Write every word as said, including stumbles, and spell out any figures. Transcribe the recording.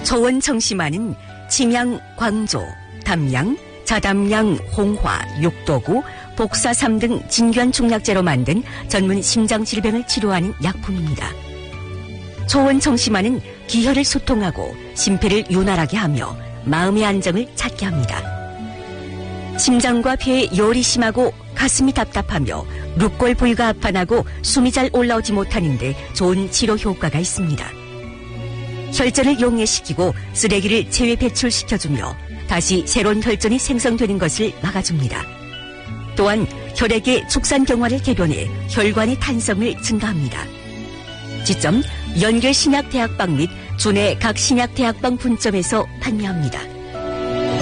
초원청심환은 침양, 광조, 담양, 자담양, 홍화, 육도구, 복사삼 등 진귀한 중약재로 만든 전문 심장질병을 치료하는 약품입니다. 초원청심환은 기혈을 소통하고 심폐를 윤활하게 하며 마음의 안정을 찾게 합니다. 심장과 폐에 열이 심하고 가슴이 답답하며 룹골 부위가 아파나고 숨이 잘 올라오지 못하는데 좋은 치료 효과가 있습니다. 혈전을 용해시키고 쓰레기를 체외 배출시켜주며 다시 새로운 혈전이 생성되는 것을 막아줍니다. 또한 혈액의 축산경화를 개변해 혈관의 탄성을 증가합니다. 지점 연결신약대학방 및 주내 각 신약대학방 분점에서 판매합니다.